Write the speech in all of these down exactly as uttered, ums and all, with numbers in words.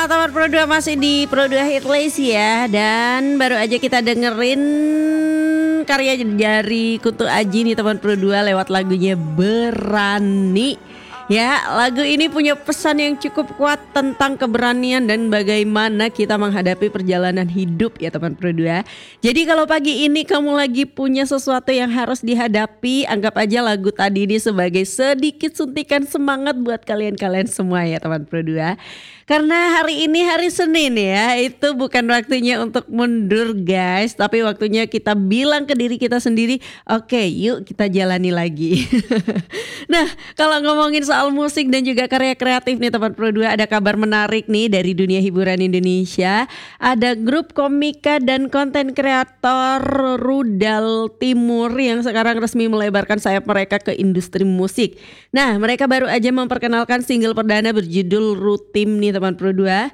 Teman Pro dua masih di Pro dua Hit List ya. Dan baru aja kita dengerin karya dari Kunto Aji nih teman Pro dua lewat lagunya Berani. Ya, lagu ini punya pesan yang cukup kuat tentang keberanian dan bagaimana kita menghadapi perjalanan hidup ya teman Pro dua. Jadi kalau pagi ini kamu lagi punya sesuatu yang harus dihadapi, anggap aja lagu tadi ini sebagai sedikit suntikan semangat buat kalian-kalian semua ya teman Pro dua. Karena hari ini hari Senin ya, itu bukan waktunya untuk mundur guys, tapi waktunya kita bilang ke diri kita sendiri, oke okay, yuk kita jalani lagi. Nah, kalau ngomongin soal musik dan juga karya kreatif nih teman Pro dua, ada kabar menarik nih dari dunia hiburan Indonesia. Ada grup komika dan konten kreator Rudal Timur yang sekarang resmi melebarkan sayap mereka ke industri musik. Nah, mereka baru aja memperkenalkan single perdana berjudul Rutim nih teman Pro dua.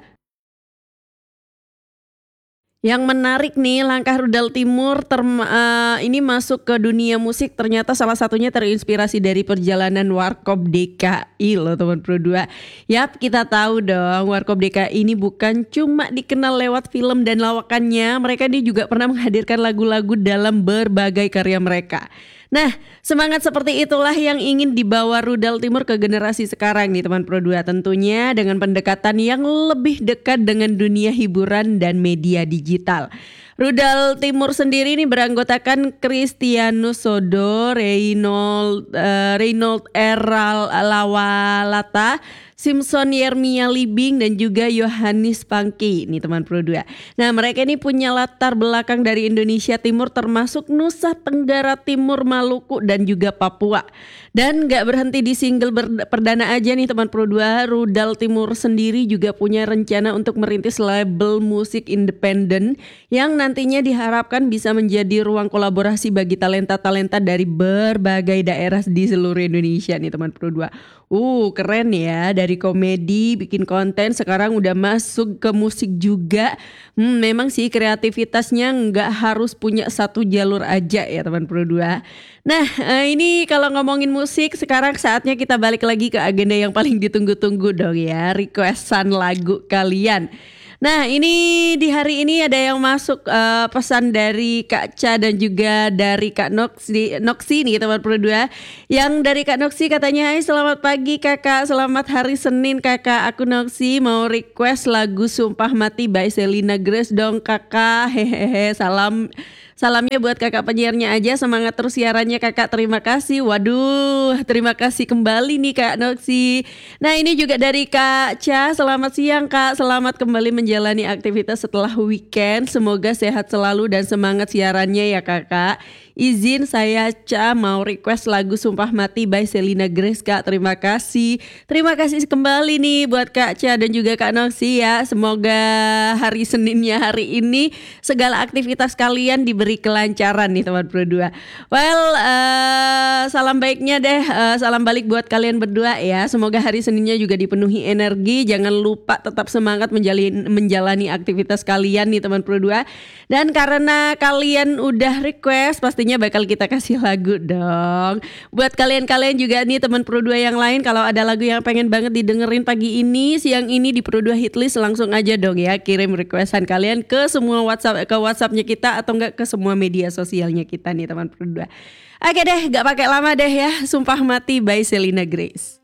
Yang menarik nih langkah Rudal Timur term, uh, ini masuk ke dunia musik ternyata salah satunya terinspirasi dari perjalanan Warkop D K I loh teman Pro dua. Yap, kita tahu dong Warkop D K I ini bukan cuma dikenal lewat film dan lawakannya, mereka ini juga pernah menghadirkan lagu-lagu dalam berbagai karya mereka. Nah, semangat seperti itulah yang ingin dibawa Rudal Timur ke generasi sekarang nih teman Pro dua, tentunya dengan pendekatan yang lebih dekat dengan dunia hiburan dan media digital. Rudal Timur sendiri ini beranggotakan Kristianus Sodo, Reynold, uh, Reynold Eral Lawalata, Simpson Yermia Libing dan juga Yohanis Pangki nih teman Pro dua. Nah, mereka ini punya latar belakang dari Indonesia Timur termasuk Nusa Tenggara Timur, Maluku dan juga Papua. Dan gak berhenti di single ber- perdana aja nih teman Pro dua, Rudal Timur sendiri juga punya rencana untuk merintis label musik independen yang nantinya diharapkan bisa menjadi ruang kolaborasi bagi talenta-talenta dari berbagai daerah di seluruh Indonesia nih teman Pro dua. Uh, keren ya, dari komedi, bikin konten, sekarang udah masuk ke musik juga. Hmm, memang sih kreativitasnya nggak harus punya satu jalur aja ya teman Pro dua. Nah, ini kalau ngomongin musik, sekarang saatnya kita balik lagi ke agenda yang paling ditunggu-tunggu dong ya, requestan lagu kalian. Nah, ini di hari ini ada yang masuk uh, pesan dari Kak Cha dan juga dari Kak Noksi, Noksi nih teman Pro dua. Yang dari Kak Noksi katanya, hai selamat pagi kakak, selamat hari Senin kakak. Aku Noksi mau request lagu Sumpah Mati by Selena Grace dong kakak. Hehehe, salam. Salamnya buat kakak penyiarnya aja, semangat terus siarannya kakak, terima kasih. Waduh, terima kasih kembali nih Kak Noksi. Nah, ini juga dari Kak Cha, selamat siang Kak, selamat kembali menjalani aktivitas setelah weekend. Semoga sehat selalu dan semangat siarannya ya kakak. Izin saya Cha mau request lagu Sumpah Mati by Selena Grace Kak, terima kasih. Terima kasih kembali nih buat Kak Cha dan juga Kak Noksi ya. Semoga hari Seninnya hari ini segala aktivitas kalian diberi kelancaran nih teman Pro dua. Well, uh, salam baiknya deh, uh, salam balik buat kalian berdua ya. Semoga hari Seninnya juga dipenuhi energi. Jangan lupa tetap semangat menjalani, menjalani aktivitas kalian nih teman Pro dua. Dan karena kalian udah request, pastinya bakal kita kasih lagu dong. Buat kalian-kalian juga nih teman Pro dua yang lain, kalau ada lagu yang pengen banget didengerin pagi ini, siang ini di Pro dua Hitlist, langsung aja dong ya kirim requestan kalian ke semua WhatsApp, ke WhatsAppnya kita atau enggak ke semua media sosialnya kita nih teman Pro dua. Oke deh, gak pakai lama deh ya, Sumpah Mati by Selena Grace.